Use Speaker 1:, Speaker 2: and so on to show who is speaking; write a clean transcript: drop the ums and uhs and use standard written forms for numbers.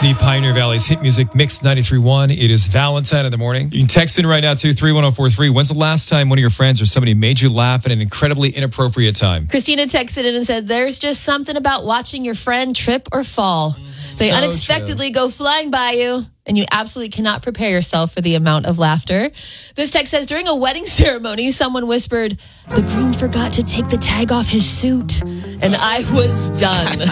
Speaker 1: The Pioneer Valley's hit music mix 93.1. It is Valentine in the morning. You can text in right now to 31043. When's the last time one of your friends or somebody made you laugh at an incredibly inappropriate time?
Speaker 2: Christina texted in and said, there's just something about watching your friend trip or fall. They
Speaker 1: So
Speaker 2: unexpectedly go flying by you, and you absolutely cannot prepare yourself for the amount of laughter. This text says, during a wedding ceremony, someone whispered, the groom forgot to take the tag off his suit. And I was done.